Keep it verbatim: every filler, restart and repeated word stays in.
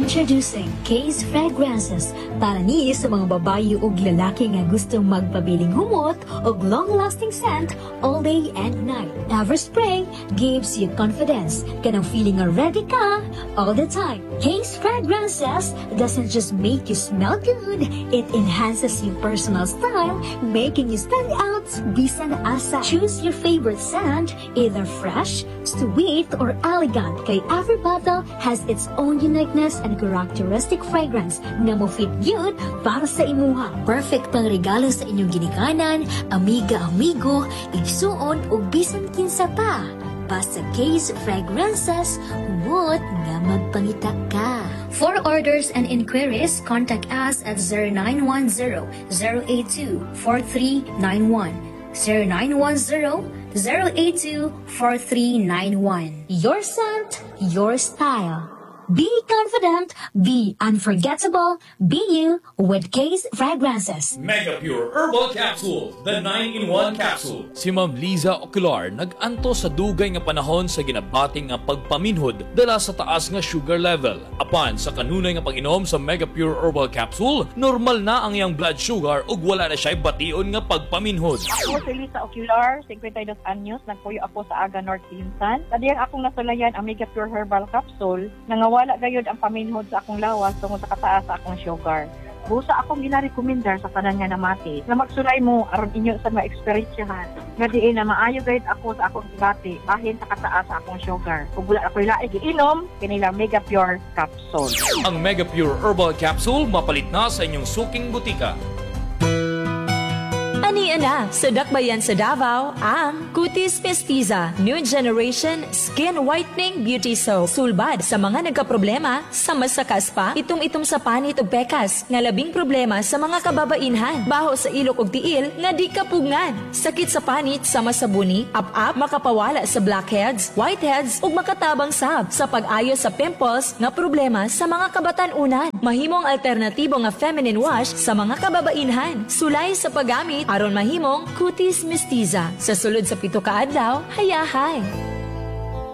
Introducing Case Fragrances para ni sa mga babae ug lalaki nga gustong magpabiling humot ug long-lasting scent all day and night. Everspray gives you confidence kanang feeling nga ready ka all the time. Case Fragrances doesn't just make you smell good, it enhances your personal style, making you stand out bisan asa. Choose your favorite scent, either fresh, sweet, or elegant, kay every bottle has its own uniqueness and characteristic fragrance nga mo fit yun para sa imuha. Perfect pang regalo sa inyong ginikanan, amiga-amigo, igsuon o bisan kinsa pa. Basta Case Fragrances, humot nga magpangita ka. For orders and inquiries, contact us at zero nine one zero, zero eight two, four three nine one. zero nine one zero, zero eight two, four three nine one. Your scent, your style. Be confident, be unforgettable, be you with Case Fragrances. Mega Pure Herbal Capsule, the nine in one capsule. Si Ma'am Liza Ocular nag-anto sa dugay nga panahon sa ginabating nga pagpaminhod dala sa taas nga sugar level. Apan sa kanunay nga pag-inom sa Mega Pure Herbal Capsule, normal na ang iyang blood sugar ug wala na siya bation nga pagpaminhod. Ako si Liza Ocular, fifty-two anyos, nagpuyo ako sa Aga North Insan. Kadiyang akong nasulayan ang Mega Pure Herbal Capsule, nangawala wala gayud ang paminhod sa akong lawas tungod sa kataas sa akong sugar. Busa akong ginarekomendar sa tanan nga namati na magsulay mo aron inyo sa ma-experiensyahan. Nga diin na maayo gayud ako sa akong gibati bahin sa kataas sa akong sugar. Kung wala ako'y laig giinom, kinila Mega Pure Capsule. Ang Mega Pure Herbal Capsule mapalit na sa inyong suking butika. Anian na sa Dakbayan sa Davao ang Cutis Mestiza New Generation Skin Whitening Beauty Soap. Sulbad sa mga nagkaproblema sa masakas pa, itom-itom sa panit ug pekas, nga labing problema sa mga kababainhan, baho sa ilok ug tiil nga di kapugngan, sakit sa panit sa masabuni, up-up, makapawala sa blackheads, whiteheads ug makatabang sab sa pag-ayo sa pimples nga problema sa mga kabatan-unan. Mahimong alternatibo nga feminine wash sa mga kababainhan. Sulay sa paggamit aron mahimong Cutis Mestiza. Sa sulod sa pito ka adlaw, hayahay.